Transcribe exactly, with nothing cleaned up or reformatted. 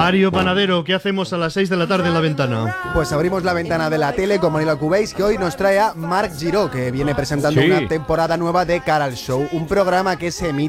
Mario Panadero, ¿qué hacemos a las seis de la tarde en La Ventana? Pues abrimos la ventana de la tele con Manila Cubéis, que hoy nos trae a Marc Giró, que viene presentando Sí. una temporada nueva de Cara al Show, un programa que se emite